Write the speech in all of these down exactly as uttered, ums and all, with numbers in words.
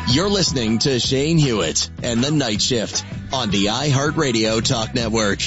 You're listening to Shane Hewitt and the Night Shift on the iHeartRadio Talk Network.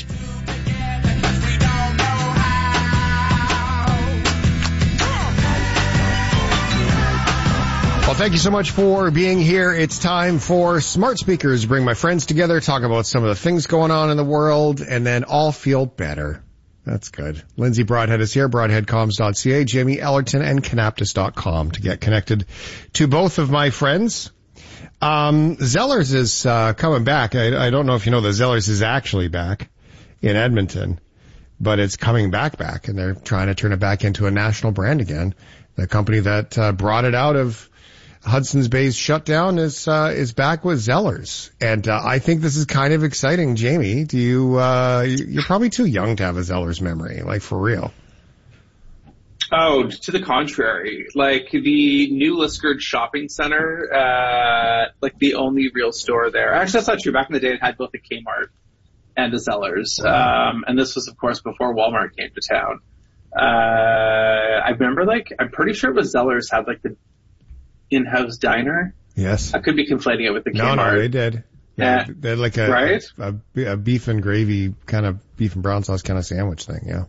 Well, thank you so much for being here. It's time for Smart Speakers. Bring my friends together, talk about some of the things going on in the world, and then all feel better. That's good. Lindsay Broadhead is here, broadhead comms dot c a, Jamie Ellerton, and canaptus dot com to get connected to both of my friends. Um, Zellers is uh, coming back. I, I don't know if you know that Zellers is actually back in Edmonton, but it's coming back back, and they're trying to turn it back into a national brand again. The company that uh, brought it out of Hudson's Bay's shutdown is uh, is back with Zellers, and uh, I think this is kind of exciting. Jamie, do you? Uh, you're probably too young to have a Zellers memory, like for real. Oh, to the contrary. Like the new Liskeard Shopping Center, uh, like the only real store there. Actually, that's not true. Back in the day, it had both the Kmart and the Zellers, um, and this was, of course, before Walmart came to town. Uh, I remember, like, I'm pretty sure it was Zellers had like the in-house diner. Yes. I could be conflating it with the No, Kmart. no, they did. Yeah, yeah. they had like a, right? a, a beef and gravy kind of beef and brown sauce kind of sandwich thing. Yeah.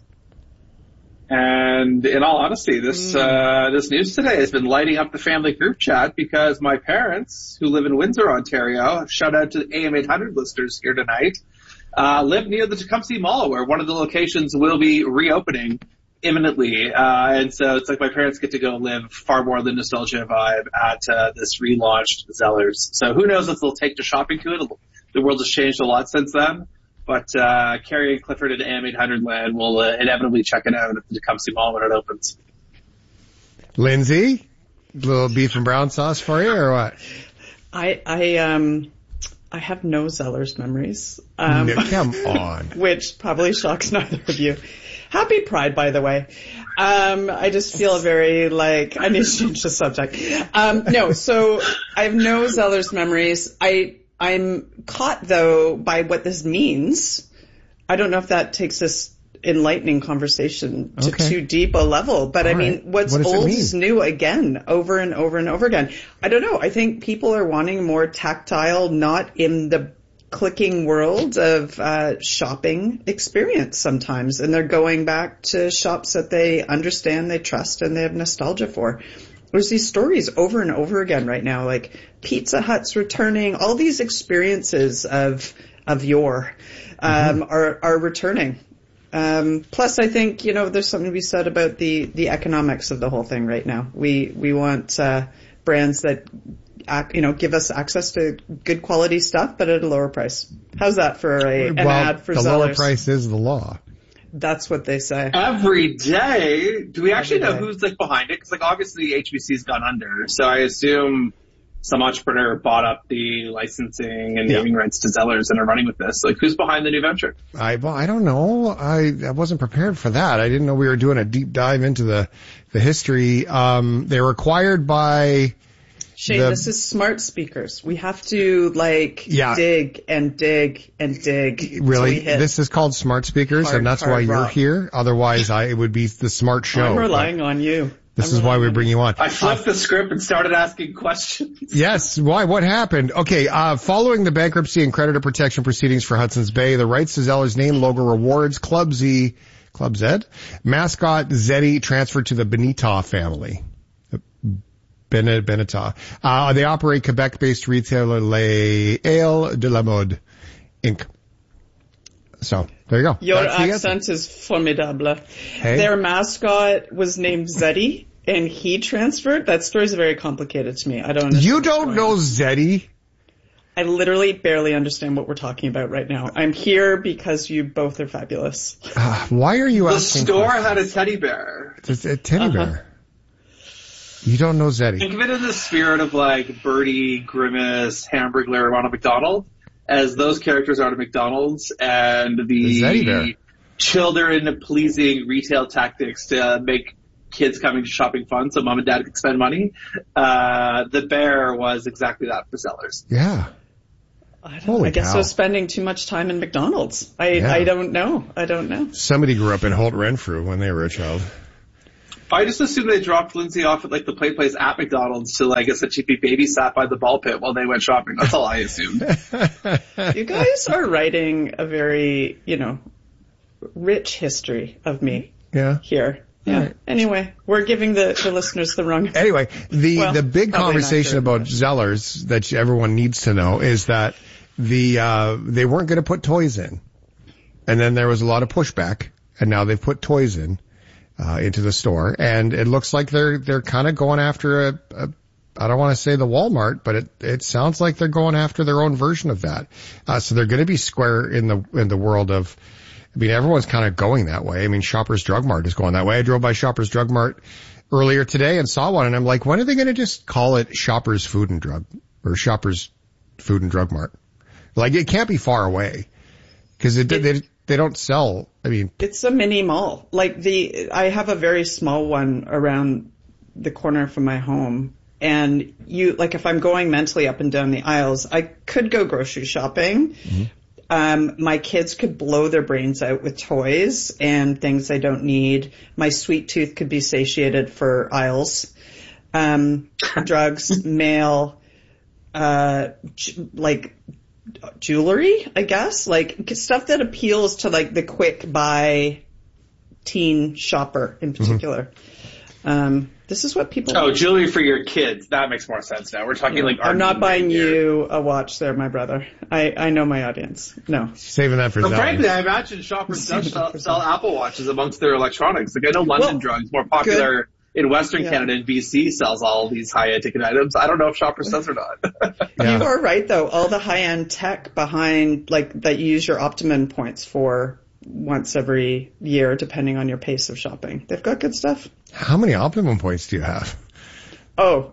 And in all honesty, this Mm. uh, this news today has been lighting up the family group chat because my parents, who live in Windsor, Ontario, shout out to the A M eight hundred listeners here tonight, uh, live near the Tecumseh Mall, where one of the locations will be reopening imminently. Uh, and so it's like my parents get to go live far more than nostalgia vibe at uh, this relaunched Zellers. So who knows what they'll take to shopping to it. The world has changed a lot since then. But uh, Carrie and Clifford at A M eight hundred land will uh, inevitably check it out at the Tecumseh Mall when it opens. Lindsay, a little beef and brown sauce for you, or what? I I um I have no Zellers memories. Um, no, come on. Which probably shocks neither of you. Happy Pride, by the way. Um, I just feel very like I need to change the subject. Um, no, so I have no Zellers memories. I. I'm caught, though, by what this means. I don't know if that takes this enlightening conversation to okay. too deep a level, but All I mean, right. what's what old is new again, over and over and over again. I don't know. I think people are wanting more tactile, not in the clicking world of uh shopping experience sometimes, and they're going back to shops that they understand, they trust, and they have nostalgia for. There's these stories over and over again right now, like Pizza Hut's returning. All these experiences of of yore um, mm-hmm. are are returning. Um, plus, I think you know there's something to be said about the the economics of the whole thing right now. We we want uh, brands that you know give us access to good quality stuff, but at a lower price. How's that for a an well, ad for the Zellers? lower price is the law. That's what they say. Every day. Do we actually Every know day. who's like behind it? Because like obviously H B C's gone under, so I assume some entrepreneur bought up the licensing and naming yeah. rights to Zellers and are running with this. Like who's behind the new venture? I well, I don't know. I I wasn't prepared for that. I didn't know we were doing a deep dive into the the history. Um, they were acquired by. Shane, The, this is smart speakers. We have to like yeah. dig and dig and dig. Really, we hit this is called Smart Speakers, hard, and that's hard why you're rock. here. Otherwise, I it would be the Smart Show. I'm relying on you. This I'm is why we on bring you on. I flipped the script and started asking questions. Yes. Why? What happened? Okay. Uh, following the bankruptcy and creditor protection proceedings for Hudson's Bay, the rights to Zellers name, logo, rewards, Club Z, Club Z, mascot Zeddy transferred to the Benita family. Benet, Beneta. Uh, they operate Quebec-based retailer Les Ale de la Mode, Incorporated. So, there you go. Your That's the accent is formidable. Hey. Their mascot was named Zeddy, and he transferred. That story is very complicated to me. I don't understand. You don't know Zeddy? I literally barely understand what we're talking about right now. I'm here because you both are fabulous. Uh, why are you The asking store questions? had a teddy bear. It's a teddy Uh-huh. bear. You don't know Zeddy. Think of it in the spirit of like Birdie, Grimace, Hamburglar, Ronald McDonald, as those characters are to McDonald's, and the, The Zeddy bear. children-pleasing retail tactics to make kids coming to shopping fun so mom and dad could spend money. Uh, the bear was exactly that for Zellers. Yeah. I, don't, Holy I guess cow. I was spending too much time in McDonald's. I, Yeah. I don't know. I don't know. Somebody grew up in Holt Renfrew when they were a child. I just assumed they dropped Lindsay off at like the play place at McDonald's to like essentially be babysat by the ball pit while they went shopping. That's all I assumed. You guys are writing a very, you know, rich history of me. Yeah. Here. Yeah. Right. Anyway, we're giving the, the listeners the wrong. Anyway, the, well, the big conversation about Zellers that everyone needs to know is that the, uh, they weren't going to put toys in. And then there was a lot of pushback, and now they've put toys in, uh, into the store. And it looks like they're, they're kind of going after a, a, I don't want to say the Walmart, but it, it sounds like they're going after their own version of that. Uh, so they're going to be square in the, in the world of, I mean, everyone's kind of going that way. I mean, Shoppers Drug Mart is going that way. I drove by Shoppers Drug Mart earlier today and saw one, and I'm like, when are they going to just call it Shoppers Food and Drug, or Shoppers Food and Drug Mart? Like, it can't be far away, because it, it, they they don't sell. I mean, it's a mini mall. Like the, I have a very small one around the corner from my home, and you, like, if I'm going mentally up and down the aisles, I could go grocery shopping. Mm-hmm. Um, my kids could blow their brains out with toys and things they don't need. My sweet tooth could be satiated for aisles. Um, drugs, mail, uh, j- like jewelry, I guess, like stuff that appeals to like the quick buy teen shopper in particular. Mm-hmm. Um, this is what people. Oh, want. Jewelry for your kids. That makes more sense now. We're talking yeah. like. I'm not buying you a watch there, my brother. I, I know my audience. No. Saving that for. Well, frankly, I imagine Shoppers does sell, sell Apple Watches amongst their electronics. Like I know London well, Drugs, more popular good. in Western yeah. Canada and B C, sells all these high-end ticket items. I don't know if Shoppers does or not. Yeah. You are right, though. All the high-end tech behind, like that you use your Optimum points for once every year, depending on your pace of shopping. They've got good stuff. How many Optimum points do you have? Oh,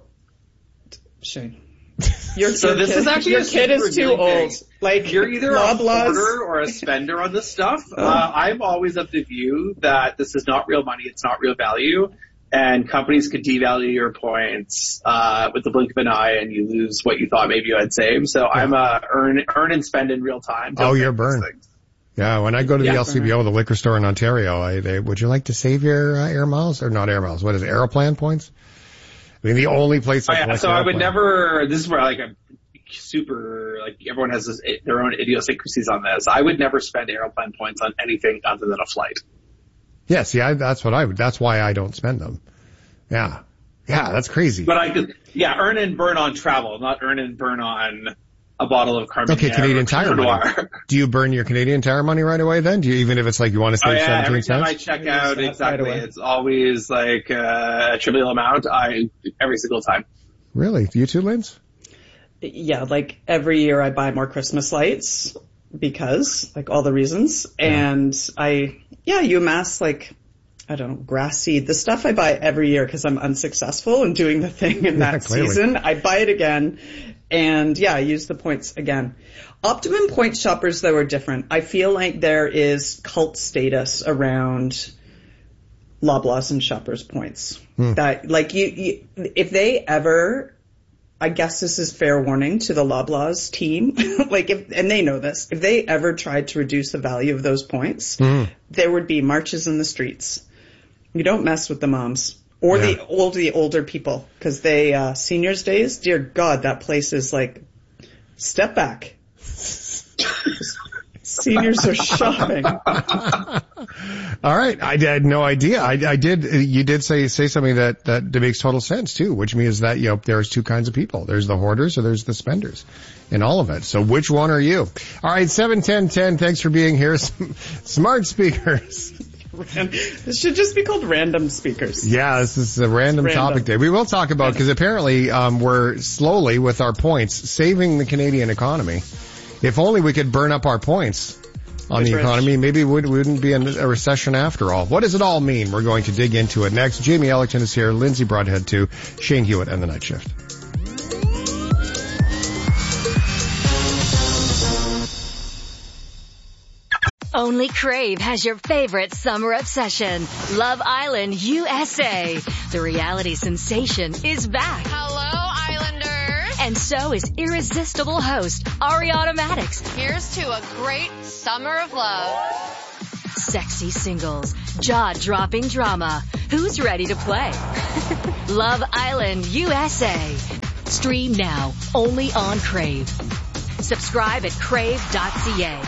Shane. Your so this kid, is actually your kid is too old. Thing. Like you're either Loblaws. a hoarder or a spender on this stuff. Oh. Uh, I'm always of the view that this is not real money. It's not real value. And companies could devalue your points uh with the blink of an eye, and you lose what you thought maybe you had saved. So yeah. I'm a earn earn and spend in real time. Oh, you're burned. Yeah, when I go to the yeah, L C B O, the liquor store in Ontario, I, they, would you like to save your uh, air miles? Or not air miles, what is it, Aeroplan points? I mean, the only place I oh, collect yeah, So I would Aeroplan. never, this is where like I'm super, like everyone has this, their own idiosyncrasies on this. I would never spend Aeroplan points on anything other than a flight. Yeah, see, I, that's what I would, that's why I don't spend them. Yeah. Yeah, that's crazy. But I could, yeah, earn and burn on travel, not earn and burn on a bottle of Carmenere. Okay, Canadian Tire money. Do you burn your Canadian Tire money right away then? Do you, even if it's like you want to save oh, yeah, seventeen every cents? Every time I check out, exactly, right it's always like uh, a trivial amount. I every single time. Really? Do you too, Linz? Yeah, like every year I buy more Christmas lights because, like all the reasons. Yeah. And I, yeah, you amass like, I don't know, grass seed, the stuff I buy every year because I'm unsuccessful in doing the thing in yeah, that clearly. season. I buy it again. And yeah, I use the points again. Optimum point shoppers though are different. I feel like there is cult status around Loblaws and Shoppers points. Hmm. That like you, you, if they ever, I guess this is fair warning to the Loblaws team, like if, and they know this, if they ever tried to reduce the value of those points, hmm. there would be marches in the streets. You don't mess with the moms. Or yeah. the old, the older people, because they, uh, seniors days, dear God, that place is like, step back. Seniors are shopping. All right. I had no idea. I, I did, you did say, say something that, that makes total sense too, which means that, you know, there's two kinds of people. There's the hoarders or there's the spenders in all of it. So which one are you? All right. seven ten ten. Thanks for being here. Smart speakers. This should just be called random speakers. Yeah, this is a random, random. topic day. We will talk about, because apparently um, we're slowly, with our points, saving the Canadian economy. If only we could burn up our points on Rich the economy, rich. maybe we wouldn't be in a recession after all. What does it all mean? We're going to dig into it next. Jamie Ellerton is here, Lindsay Broadhead too, Shane Hewitt, and the Night Shift. Only Crave has your favorite summer obsession, Love Island U S A. The reality sensation is back. Hello, Islanders. And so is irresistible host Ariana Madix. Here's to a great summer of love. Sexy singles, jaw-dropping drama. Who's ready to play? Love Island U S A. Stream now, only on Crave. Subscribe at crave dot c a.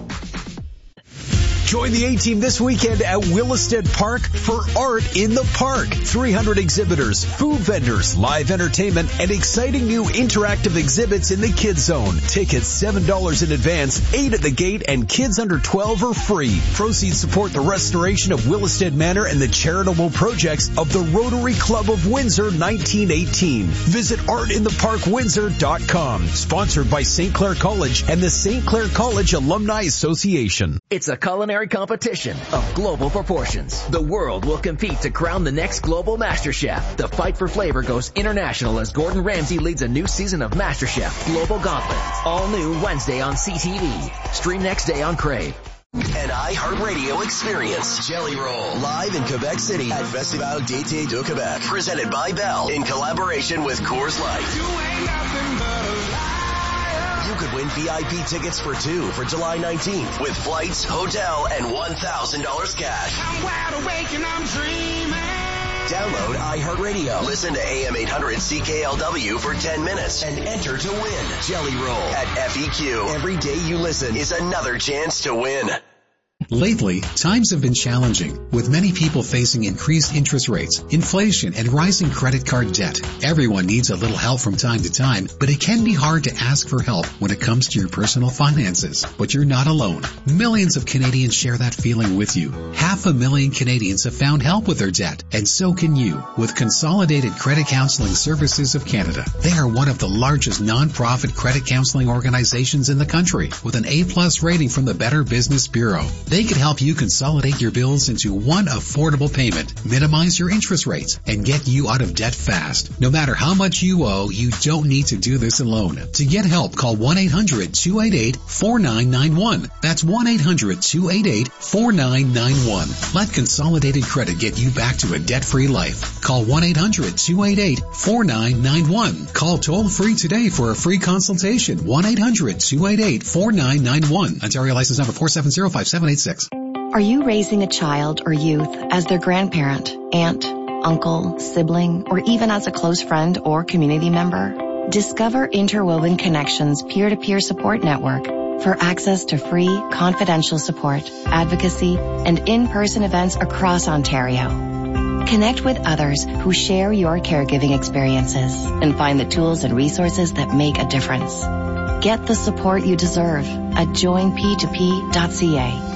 Join the A-Team this weekend at Williston Park for Art in the Park. three hundred exhibitors, food vendors, live entertainment, and exciting new interactive exhibits in the Kids Zone. Tickets seven dollars in advance, eight at the gate, and kids under twelve are free. Proceeds support the restoration of Williston Manor and the charitable projects of the Rotary Club of Windsor nineteen eighteen. Visit art in the park windsor dot com. Sponsored by Saint Clair College and the Saint Clair College Alumni Association. It's a culinary competition of global proportions. The world will compete to crown the next global master chef. The fight for flavor goes international as Gordon Ramsay leads a new season of MasterChef Global Gauntlet. All new Wednesday on C T V. Stream next day on Crave. An iHeartRadio experience. Jelly Roll. Live in Quebec City at Festival d'Été de Quebec. Presented by Bell in collaboration with Coors Light. You ain't nothing but a liar. You could win V I P tickets for two for July nineteenth with flights, hotel, and one thousand dollars cash. I'm wide awake and I'm dreaming. Download iHeartRadio. Listen to A M eight hundred C K L W for ten minutes and enter to win. Jelly Roll at F E Q. Every day you listen is another chance to win. Lately, times have been challenging, with many people facing increased interest rates, inflation, and rising credit card debt. Everyone needs a little help from time to time, but it can be hard to ask for help when it comes to your personal finances. But you're not alone. Millions of Canadians share that feeling with you. Half a million Canadians have found help with their debt, and so can you, with Consolidated Credit Counseling Services of Canada. They are one of the largest non-profit credit counseling organizations in the country, with an A-plus rating from the Better Business Bureau. They can help you consolidate your bills into one affordable payment, minimize your interest rates, and get you out of debt fast. No matter how much you owe, you don't need to do this alone. To get help, call one eight hundred two eight eight four nine nine one. That's one eight hundred two eight eight four nine nine one. Let Consolidated Credit get you back to a debt-free life. Call one eight hundred two eight eight four nine nine one. Call toll-free today for a free consultation. one eight hundred two eight eight four nine nine one. Ontario license number four seven zero five seven eight six. Are you raising a child or youth as their grandparent, aunt, uncle, sibling, or even as a close friend or community member? Discover Interwoven Connections peer-to-peer support network for access to free, confidential support, advocacy, and in-person events across Ontario. Connect with others who share your caregiving experiences and find the tools and resources that make a difference. Get the support you deserve at join p two p dot c a.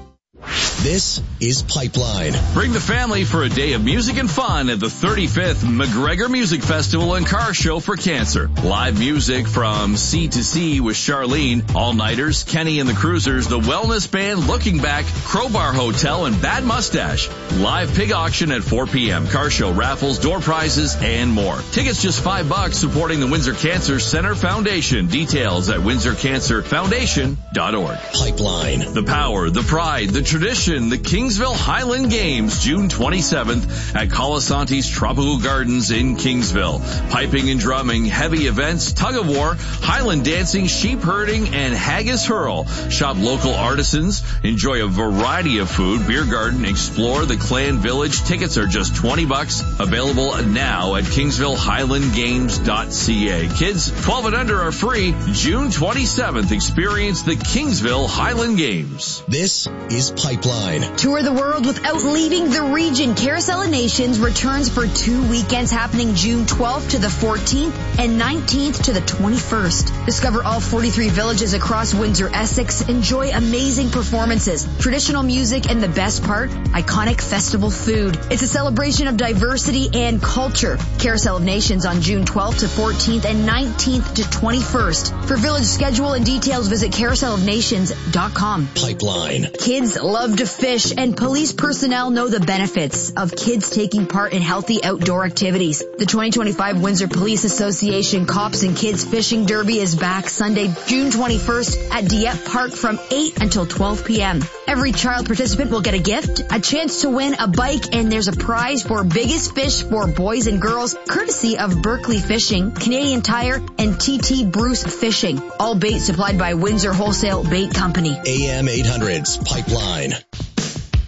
This is Pipeline. Bring the family for a day of music and fun at the thirty-fifth McGregor Music Festival and Car Show for Cancer. Live music from C to C with Charlene, All-Nighters, Kenny and the Cruisers, the Wellness Band, Looking Back, Crowbar Hotel, and Bad Mustache. Live pig auction at four p.m. Car show raffles, door prizes, and more. Tickets just five bucks, supporting the Windsor Cancer Center Foundation. Details at windsor cancer foundation dot org. Pipeline. The power, the pride, the tradition, the Kingsville Highland Games, June twenty-seventh at Colasanti's Tropical Gardens in Kingsville. Piping and drumming, heavy events, tug of war, Highland dancing, sheep herding, and haggis hurl. Shop local artisans, enjoy a variety of food, beer garden, explore the Clan Village. Tickets are just twenty bucks. Available now at kingsville highland games dot c a. Kids twelve and under are free. June twenty-seventh, experience the Kingsville Highland Games. This is Pipeline. Tour the world without leaving the region. Carousel of Nations returns for two weekends happening June twelfth to the fourteenth and nineteenth to the twenty-first. Discover all forty-three villages across Windsor, Essex. Enjoy amazing performances, traditional music, and the best part, iconic festival food. It's a celebration of diversity and culture. Carousel of Nations on June twelfth to fourteenth and nineteenth to twenty-first. For village schedule and details, visit carousel of nations dot com. Pipeline. Kids love to fish, and police personnel know the benefits of kids taking part in healthy outdoor activities. The twenty twenty-five Windsor Police Association Cops and Kids Fishing Derby is back Sunday, June twenty-first at Dieppe Park from eight until twelve p.m. Every child participant will get a gift, a chance to win a bike, and there's a prize for biggest fish for boys and girls, courtesy of Berkeley Fishing, Canadian Tire, and T T Bruce Fishing. All bait supplied by Windsor Wholesale Bait Company. A M eight hundred's Pipeline.